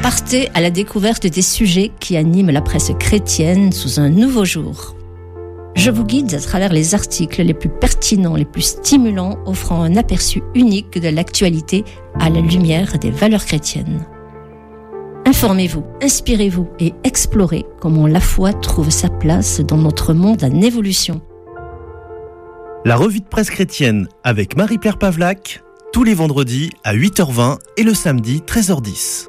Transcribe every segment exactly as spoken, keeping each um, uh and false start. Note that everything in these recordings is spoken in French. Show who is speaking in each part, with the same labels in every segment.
Speaker 1: Partez à la découverte des sujets qui animent la presse chrétienne sous un nouveau jour. Je vous guide à travers les articles les plus pertinents, les plus stimulants, offrant un aperçu unique de l'actualité à la lumière des valeurs chrétiennes. Informez-vous, inspirez-vous et explorez comment la foi trouve sa place dans notre monde en évolution.
Speaker 2: La revue de presse chrétienne avec Marie-Pierre Pavlac, tous les vendredis à huit heures vingt et le samedi treize heures dix.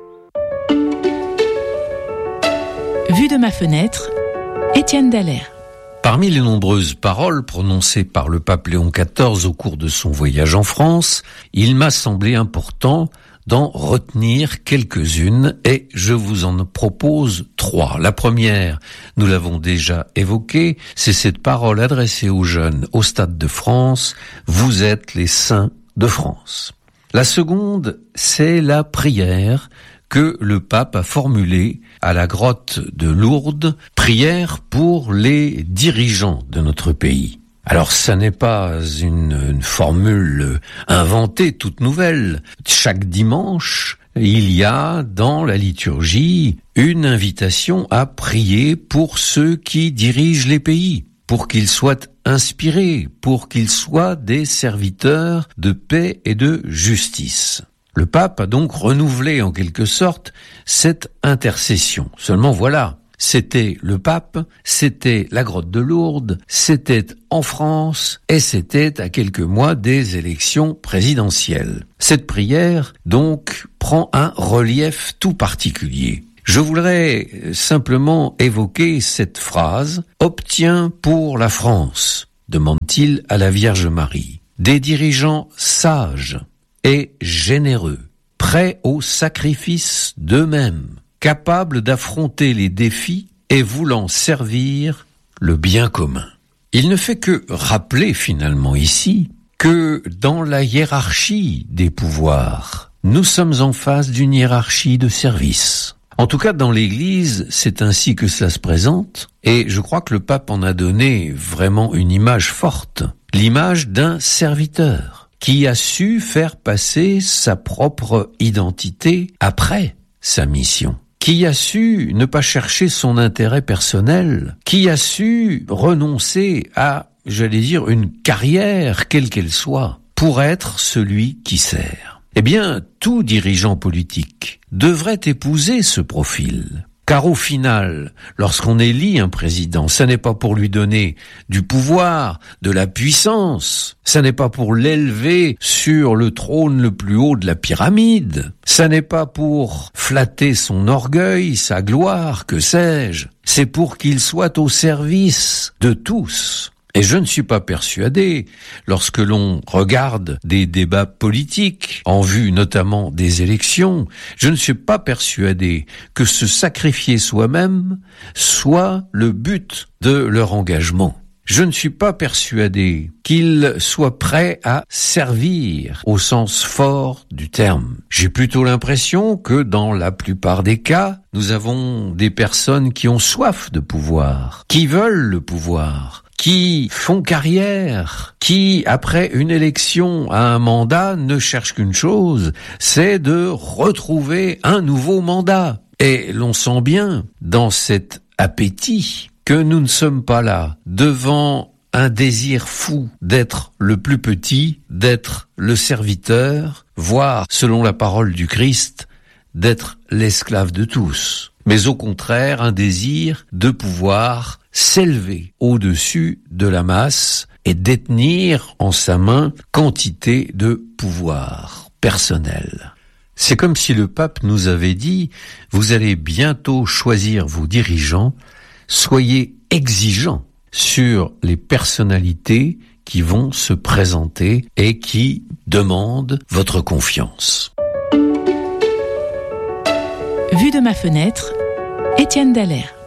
Speaker 3: Vue de ma fenêtre, Étienne Dallaire.
Speaker 4: Parmi les nombreuses paroles prononcées par le pape Léon quatorze au cours de son voyage en France, il m'a semblé important d'en retenir quelques-unes et je vous en propose trois. La première, nous l'avons déjà évoquée, c'est cette parole adressée aux jeunes au Stade de France, « Vous êtes les saints de France ». La seconde, c'est la prière que le pape a formulée à la grotte de Lourdes, prière pour les dirigeants de notre pays. Alors, ça n'est pas une, une formule inventée, toute nouvelle. Chaque dimanche, il y a dans la liturgie une invitation à prier pour ceux qui dirigent les pays, pour qu'ils soient inspirés, pour qu'ils soient des serviteurs de paix et de justice. Le pape a donc renouvelé en quelque sorte cette intercession. Seulement voilà, c'était le pape, c'était la grotte de Lourdes, c'était en France et c'était à quelques mois des élections présidentielles. Cette prière donc prend un relief tout particulier. Je voudrais simplement évoquer cette phrase « Obtiens pour la France », demande-t-il à la Vierge Marie, des dirigeants sages et généreux, prêts au sacrifice d'eux-mêmes, capables d'affronter les défis et voulant servir le bien commun. Il ne fait que rappeler finalement ici que dans la hiérarchie des pouvoirs, nous sommes en face d'une hiérarchie de service. En tout cas, dans l'Église, c'est ainsi que cela se présente, et je crois que le pape en a donné vraiment une image forte, l'image d'un serviteur qui a su faire passer sa propre identité après sa mission, qui a su ne pas chercher son intérêt personnel, qui a su renoncer à, j'allais dire, une carrière, quelle qu'elle soit, pour être celui qui sert. Eh bien, tout dirigeant politique devrait épouser ce profil. Car au final, lorsqu'on élit un président, ça n'est pas pour lui donner du pouvoir, de la puissance, ça n'est pas pour l'élever sur le trône le plus haut de la pyramide, ça n'est pas pour flatter son orgueil, sa gloire, que sais-je, c'est pour qu'il soit au service de tous. Et je ne suis pas persuadé, lorsque l'on regarde des débats politiques, en vue notamment des élections, je ne suis pas persuadé que se sacrifier soi-même soit le but de leur engagement. Je ne suis pas persuadé qu'ils soient prêts à servir au sens fort du terme. J'ai plutôt l'impression que dans la plupart des cas, nous avons des personnes qui ont soif de pouvoir, qui veulent le pouvoir, qui font carrière, qui, après une élection à un mandat, ne cherchent qu'une chose, c'est de retrouver un nouveau mandat. Et l'on sent bien, dans cet appétit, que nous ne sommes pas là, devant un désir fou d'être le plus petit, d'être le serviteur, voire, selon la parole du Christ, d'être l'esclave de tous. Mais au contraire, un désir de pouvoir s'élever au-dessus de la masse et détenir en sa main quantité de pouvoir personnel. C'est comme si le pape nous avait dit « Vous allez bientôt choisir vos dirigeants, soyez exigeants sur les personnalités qui vont se présenter et qui demandent votre confiance. »
Speaker 3: Vue de ma fenêtre, Étienne Dallaire.